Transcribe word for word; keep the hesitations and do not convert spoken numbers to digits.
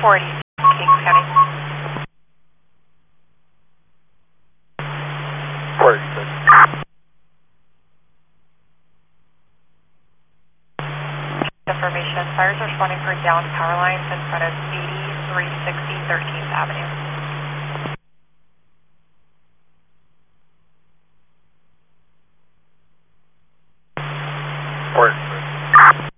four eighty, Kings County. four eighty-six. Information. Fires are responding for downed power lines in front of eighty-three sixty thirteenth Avenue.